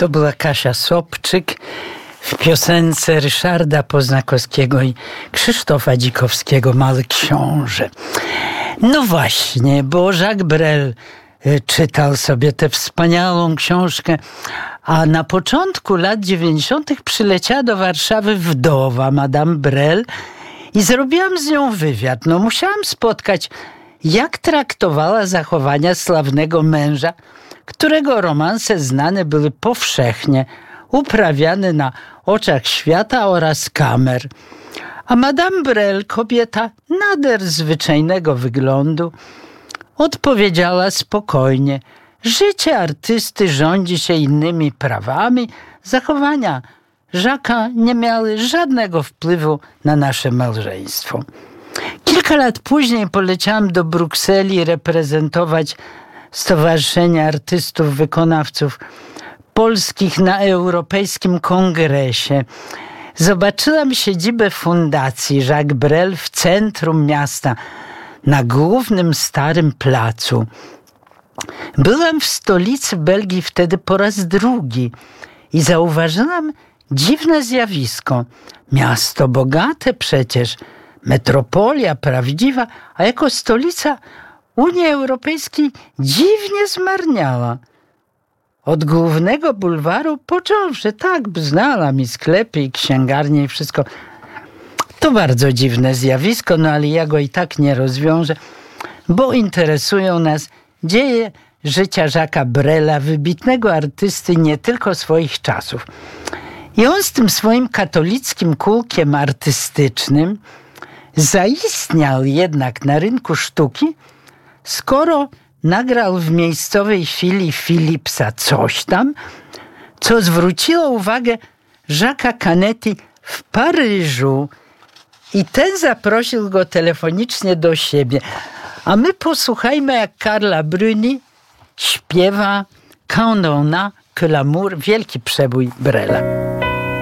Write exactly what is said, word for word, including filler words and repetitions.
To była Kasia Sobczyk w piosence Ryszarda Poznakowskiego i Krzysztofa Dzikowskiego Mały Książę. No właśnie, bo Jacques Brel czytał sobie tę wspaniałą książkę, a na początku lat dziewięćdziesiątych przyleciała do Warszawy wdowa Madame Brel i zrobiłam z nią wywiad. No musiałam spotkać, jak traktowała zachowania sławnego męża, którego romanse znane były powszechnie, uprawiane na oczach świata oraz kamer. A Madame Brel, kobieta nader zwyczajnego wyglądu, odpowiedziała spokojnie: życie artysty rządzi się innymi prawami, zachowania Jacques'a nie miały żadnego wpływu na nasze małżeństwo. Kilka lat później poleciałam do Brukseli reprezentować Stowarzyszenie Artystów Wykonawców Polskich na Europejskim Kongresie. Zobaczyłam siedzibę fundacji Jacques Brel w centrum miasta, na głównym starym placu. Byłam w stolicy Belgii wtedy po raz drugi i zauważyłam dziwne zjawisko. Miasto bogate przecież, metropolia prawdziwa, a jako stolica Unii Europejskiej dziwnie zmarniała. Od głównego bulwaru począwszy, tak, znałam i sklepy, i księgarnie, i wszystko. To bardzo dziwne zjawisko, no ale ja go i tak nie rozwiążę, bo interesują nas dzieje życia Jacques'a Brela, wybitnego artysty nie tylko swoich czasów. I on z tym swoim katolickim kółkiem artystycznym zaistniał jednak na rynku sztuki, skoro nagrał w miejscowej filii Philipsa coś tam, co zwróciło uwagę Jacques'a Canetti w Paryżu i ten zaprosił go telefonicznie do siebie. A my posłuchajmy, jak Carla Bruni śpiewa Quand on a que l'amour, wielki przebój Brela.